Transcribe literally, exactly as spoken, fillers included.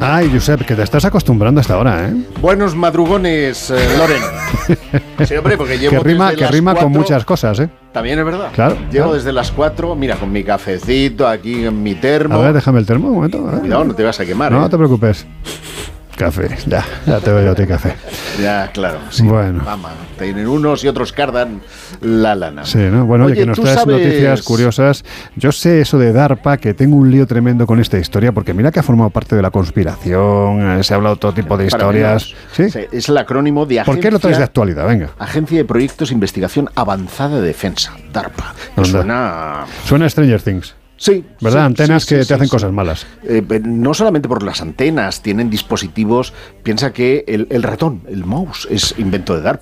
Ay, Josep, que te estás acostumbrando hasta ahora, ¿eh? Buenos madrugones, eh, Loren. Sí, hombre, porque llevo que rima, desde que las rima cuatro, con muchas cosas, ¿eh? También es verdad. Claro. Llevo claro. desde las cuatro, mira, con mi cafecito aquí en mi termo. A ver, déjame el termo un momento. A ver. Cuidado, no te vas a quemar. No, ¿eh? no te preocupes. Café, ya, ya te veo a ti café. Ya, claro. Sí. Bueno. Vamos, tienen unos y otros cardan la lana. Sí, ¿no? Bueno, oye, que nos traes sabes... noticias curiosas. Yo sé eso de DARPA, que tengo un lío tremendo con esta historia, porque mira que ha formado parte de la conspiración, se ha hablado todo tipo de historias. ¿Sí? Sí, es el acrónimo de Agencia... ¿Por qué lo traes de actualidad? Venga. Agencia de Proyectos e Investigación Avanzada de Defensa, DARPA. Que suena... Suena a Stranger Things. Sí. ¿Verdad? Sí, Antenas sí, que sí, te sí, hacen sí. cosas malas. Eh, no solamente por las antenas, tienen dispositivos. Piensa que el, el ratón, el mouse, es invento de DARPA.